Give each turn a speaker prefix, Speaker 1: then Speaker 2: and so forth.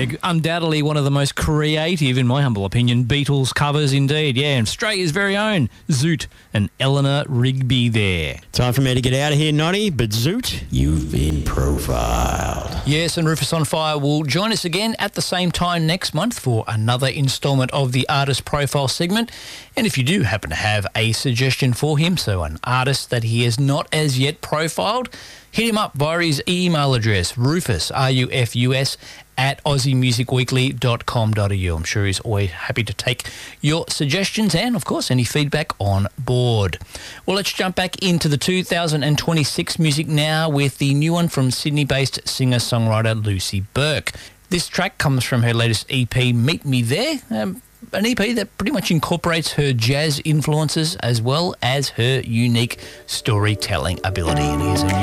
Speaker 1: Yeah, undoubtedly one of the most creative, in my humble opinion, Beatles covers indeed. Yeah, and Australia's very own Zoot and Eleanor Rigby there.
Speaker 2: Time for me to get out of here, Noddy, but Zoot, you've been profiled.
Speaker 1: Yes, and Rufus on Fire will join us again at the same time next month for another instalment of the Artist Profile segment. And if you do happen to have a suggestion for him, so an artist that he has not as yet profiled, hit him up via his email address, Rufus, R-U-F-U-S, at aussiemusicweekly.com.au. I'm sure he's always happy to take your suggestions and, of course, any feedback on board. Well, let's jump back into the 2026 music now with the new one from Sydney-based singer-songwriter Lucy Burke. This track comes from her latest EP, Meet Me There, an EP that pretty much incorporates her jazz influences as well as her unique storytelling ability. And here's a new